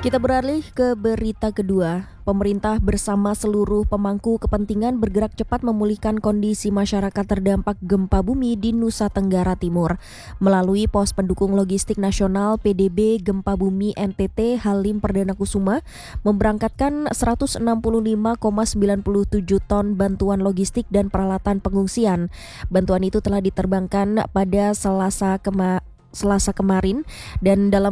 Kita beralih ke berita kedua. Pemerintah bersama seluruh pemangku kepentingan bergerak cepat memulihkan kondisi masyarakat terdampak gempa bumi di Nusa Tenggara Timur. Melalui Pos Pendukung Logistik Nasional PDB Gempa Bumi NTT Halim Perdana Kusuma memberangkatkan 165,97 ton bantuan logistik dan peralatan pengungsian. Bantuan itu telah diterbangkan pada Selasa kemarin dan dalam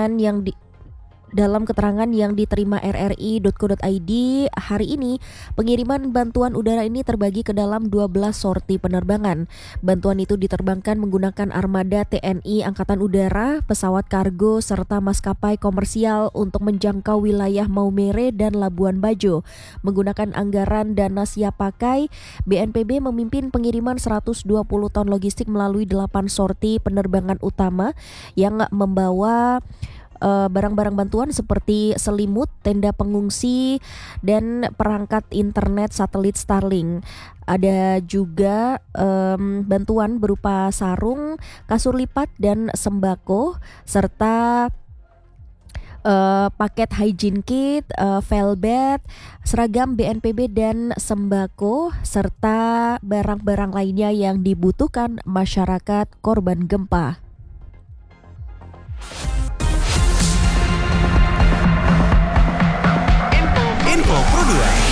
keterangan yang diterima rri.co.id hari ini, pengiriman bantuan udara ini terbagi ke dalam 12 sorti penerbangan. Bantuan itu diterbangkan menggunakan armada TNI Angkatan Udara, pesawat kargo, serta maskapai komersial untuk menjangkau wilayah Maumere dan Labuan Bajo. Menggunakan anggaran dana siap pakai, BNPB memimpin pengiriman 120 ton logistik melalui 8 sorti penerbangan utama yang membawa barang-barang bantuan seperti selimut, tenda pengungsi, dan perangkat internet satelit Starlink. Ada juga bantuan berupa sarung, kasur lipat, dan sembako, serta paket hygiene kit, velvet, seragam BNPB dan sembako, serta barang-barang lainnya yang dibutuhkan masyarakat korban gempa. Info Pro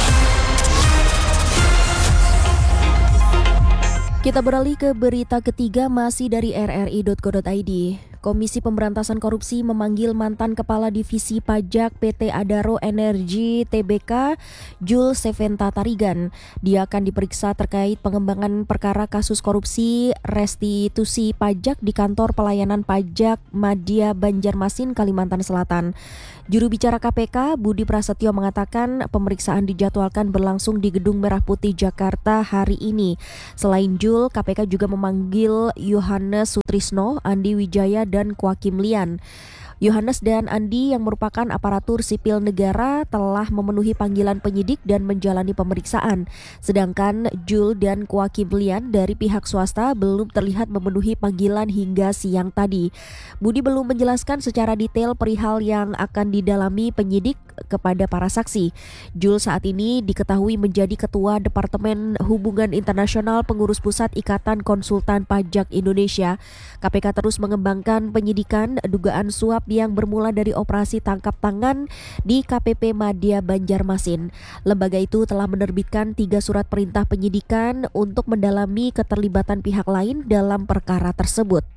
2. Kita beralih ke berita ketiga masih dari rri.co.id. Komisi Pemberantasan Korupsi memanggil mantan Kepala Divisi Pajak PT Adaro Energi Tbk, Jules Seventa Tarigan. Dia akan diperiksa terkait pengembangan perkara kasus korupsi restitusi pajak di Kantor Pelayanan Pajak Madya Banjarmasin, Kalimantan Selatan. Juru bicara KPK, Budi Prasetyo, mengatakan pemeriksaan dijadwalkan berlangsung di Gedung Merah Putih Jakarta hari ini. Selain Jul, KPK juga memanggil Yohanes Sutrisno, Andi Wijaya, dan Kwakim Lian. Yohanes dan Andi yang merupakan aparatur sipil negara telah memenuhi panggilan penyidik dan menjalani pemeriksaan. Sedangkan Jul dan Kwakim Lian dari pihak swasta belum terlihat memenuhi panggilan hingga siang tadi. Budi belum menjelaskan secara detail perihal yang akan didalami penyidik kepada para saksi. Jul saat ini diketahui menjadi Ketua Departemen Hubungan Internasional Pengurus Pusat Ikatan Konsultan Pajak Indonesia. KPK terus mengembangkan penyidikan dugaan suap yang bermula dari operasi tangkap tangan di KPP Madya Banjarmasin. Lembaga itu telah menerbitkan 3 surat perintah penyidikan untuk mendalami keterlibatan pihak lain dalam perkara tersebut.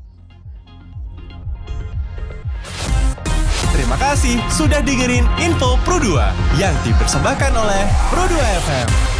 Terima kasih sudah dengerin Info Pro 2 yang dipersembahkan oleh Pro 2 FM.